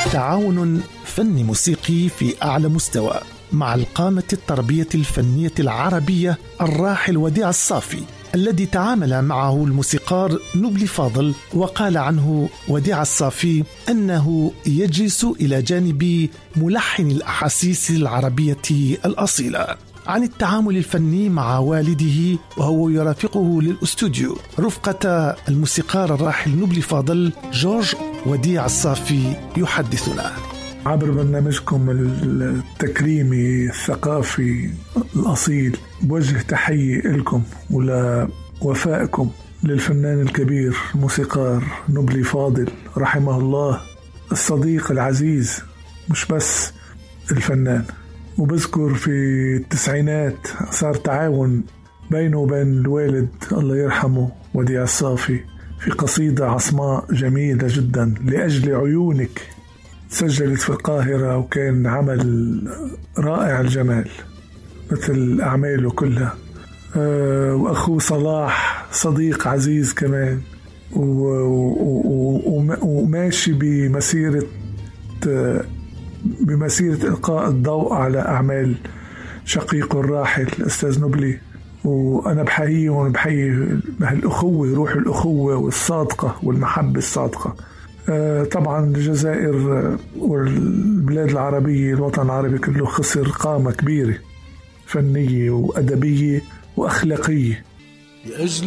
تعاون فني موسيقي في أعلى مستوى مع القامة التربية الفنية العربية الراحل وديع الصافي، الذي تعامل معه الموسيقار نبلي فاضل، وقال عنه وديع الصافي أنه يجلس إلى جانب ملحن الأحاسيس العربية الأصيلة. عن التعامل الفني مع والده وهو يرافقه للأستوديو رفقة الموسيقار الراحل نبلي فاضل، جورج وديع الصافي يحدثنا. عبر برنامجكم التكريمي الثقافي الأصيل بوجه تحية لكم ولوفائكم للفنان الكبير موسيقار نبلي فاضل رحمه الله، الصديق العزيز مش بس الفنان. وبذكر في التسعينات صار تعاون بينه وبين الوالد الله يرحمه وديع الصافي في قصيدة عصماء جميلة جدا لأجل عيونك، سجلت في القاهرة، وكان عمل رائع الجمال مثل أعماله كلها. وأخوه صلاح صديق عزيز كمان، وماشي بمسيرة إلقاء الضوء على أعمال شقيقه الراحل الأستاذ نبلي. وأنا بحييه وبحيي الأخوة، روح الأخوة والصادقة والمحبة الصادقة. طبعا الجزائر والبلاد العربية، الوطن العربي كله خسر قامة كبيرة فنية وأدبية وأخلاقية.